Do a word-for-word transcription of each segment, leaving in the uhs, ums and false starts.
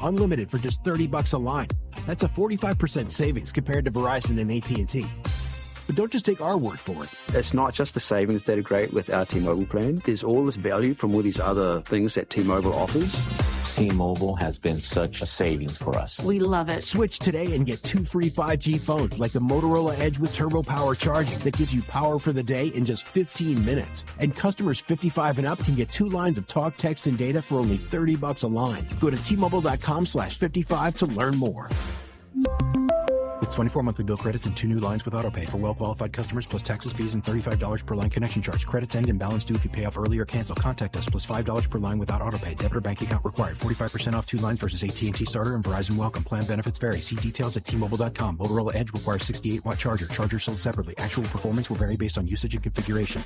unlimited for just thirty bucks a line. That's a forty-five percent savings compared to Verizon and A T and T. But don't just take our word for it. It's not just the savings that are great with our T-Mobile plan. There's all this value from all these other things that T-Mobile offers. T-Mobile has been such a savings for us. We love it. Switch today and get two free five G phones like the Motorola Edge with Turbo Power charging that gives you power for the day in just fifteen minutes. And customers fifty-five and up can get two lines of talk, text, and data for only thirty bucks a line. Go to T-Mobile.com slash 55 to learn more. With twenty-four monthly bill credits and two new lines with autopay for well-qualified customers plus taxes, fees, and thirty-five dollars per line connection charge. Credits end and balance due if you pay off early or cancel. Contact us plus five dollars per line without autopay. Debit or bank account required. forty-five percent off two lines versus A T and T Starter and Verizon Welcome. Plan benefits vary. See details at T Mobile dot com. Motorola Edge requires sixty-eight watt charger. Charger sold separately. Actual performance will vary based on usage and configuration.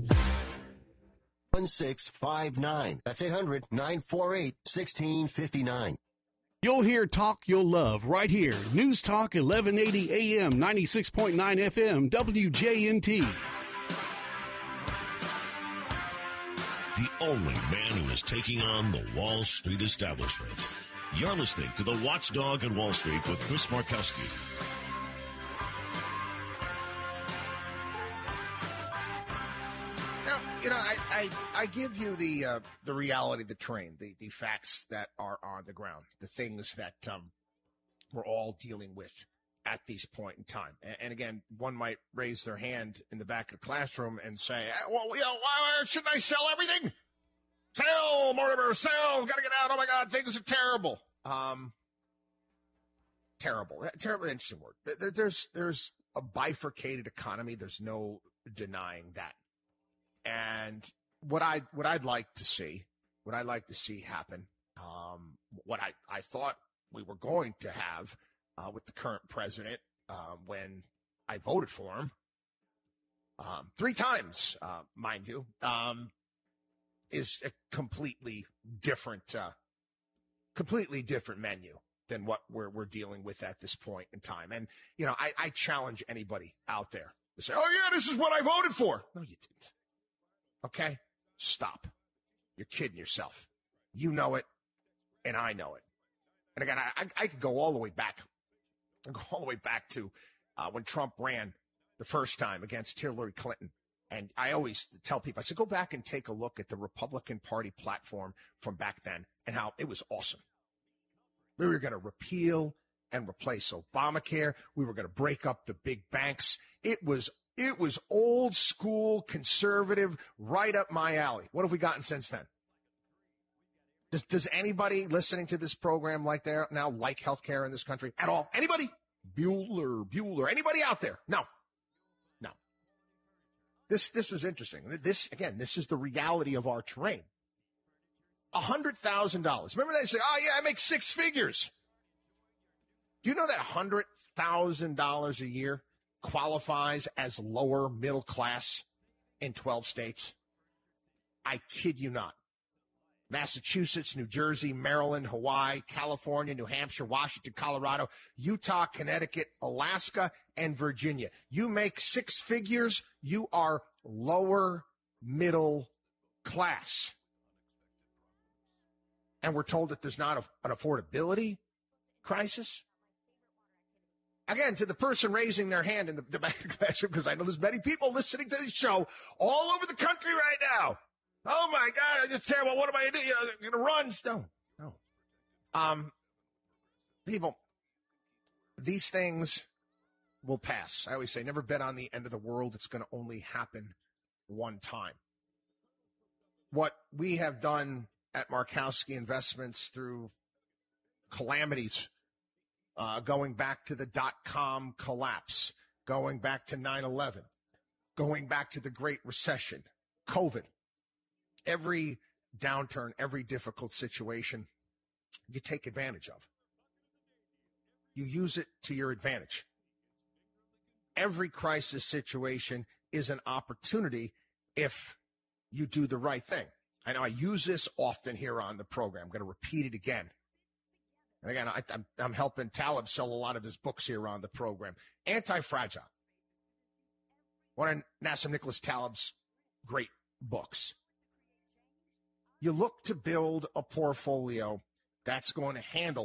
one six five nine. That's eight hundred nine four eight one six five nine. You'll hear talk you'll love right here. News Talk eleven eighty A M, ninety-six point nine F M, W J N T. The only man who is taking on the Wall Street establishment. You're listening to The Watchdog on Wall Street with Chris Markowski. Now, you know, I, I, I give you the uh, the reality of the terrain, the, the facts that are on the ground, the things that um, we're all dealing with at this point in time. And, and again, one might raise their hand in the back of the classroom and say, well, you know, why shouldn't I sell everything? Sell, Mortimer, sell, gotta get out. Oh, my God, things are terrible. Um, terrible. Terrible, interesting word. There, there's, there's a bifurcated economy. There's no denying that. And what I what I'd like to see, what I'd like to see happen, um, what I, I thought we were going to have uh, with the current president uh, when I voted for him, um, three times, uh, mind you, um, is a completely different, uh, completely different menu than what we're we're dealing with at this point in time. And you know, I, I challenge anybody out there to say, "Oh yeah, this is what I voted for." No, you didn't. Okay? Stop. You're kidding yourself. You know it, and I know it. And again, I, I, I could go all the way back. I go all the way back to uh, when Trump ran the first time against Hillary Clinton. And I always tell people, I said, go back and take a look at the Republican Party platform from back then and how it was awesome. We were going to repeal and replace Obamacare. We were going to break up the big banks. It was It was old school, conservative, right up my alley. What have we gotten since then? Does, does anybody listening to this program like there now like healthcare in this country at all? Anybody? Bueller, Bueller, anybody out there? No, no. This, this was interesting. This, again, this is the reality of our terrain. one hundred thousand dollars. Remember they say, oh, yeah, I make six figures. Do you know that one hundred thousand dollars a year qualifies as lower middle class in twelve states? I kid you not. Massachusetts, New Jersey, Maryland, Hawaii, California, New Hampshire, Washington, Colorado, Utah, Connecticut, Alaska, and Virginia. You make six figures, you are lower middle class. And we're told that there's not a, an affordability crisis. Again, to the person raising their hand in the, the back of the classroom, because I know there's many people listening to this show all over the country right now. Oh, my God, I just terrible. What am I going to do? You know, going to run? No, no. Um, people, these things will pass. I always say, never bet on the end of the world. It's going to only happen one time. What we have done at Markowski Investments through calamities, Uh, going back to the dot-com collapse, going back to nine eleven, going back to the Great Recession, COVID, every downturn, every difficult situation, you take advantage of. You use it to your advantage. Every crisis situation is an opportunity if you do the right thing. I know I use this often here on the program. I'm going to repeat it again. And again, I, I'm, I'm helping Taleb sell a lot of his books here on the program. Anti-Fragile. One of Nassim Nicholas Taleb's great books. You look to build a portfolio that's going to handle